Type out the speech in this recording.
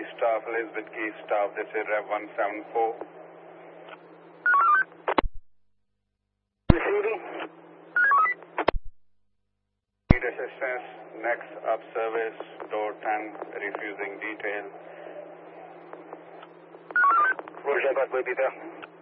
Key Staff, Elizabeth Key Staff, this is Rev 174. Receiving. Need assistance, next up service, door 10, refusing detail. Roger that, we'll be there.